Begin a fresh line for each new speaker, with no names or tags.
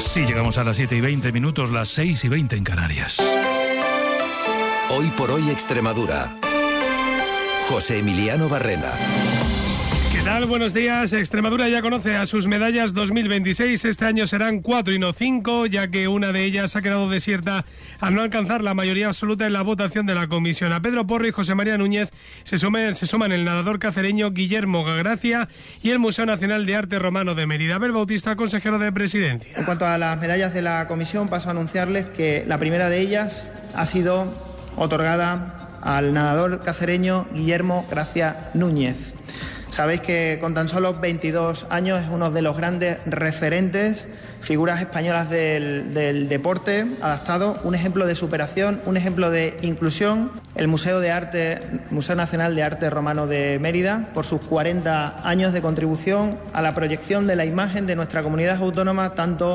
Así llegamos a las 7:20, las 6:20 en Canarias.
Hoy por hoy Extremadura. José Emiliano Barrena.
¿Qué tal? Buenos días. Extremadura ya conoce a sus medallas 2026. Este año serán 4 y no 5, ya que una de ellas ha quedado desierta al no alcanzar la mayoría absoluta en la votación de la comisión. A Pedro Porro y José María Núñez se suman el nadador cacereño Guillermo Gracia y el Museo Nacional de Arte Romano de Mérida. Abel Bautista, consejero de Presidencia.
En cuanto a las medallas de la comisión, paso a anunciarles que la primera de ellas ha sido otorgada al nadador cacereño Guillermo Gracia Núñez. Sabéis que con tan solo 22 años es uno de los grandes referentes, figuras españolas del deporte adaptado, un ejemplo de superación, un ejemplo de inclusión. El Museo Nacional de Arte Romano de Mérida, por sus 40 años de contribución a la proyección de la imagen de nuestra comunidad autónoma, tanto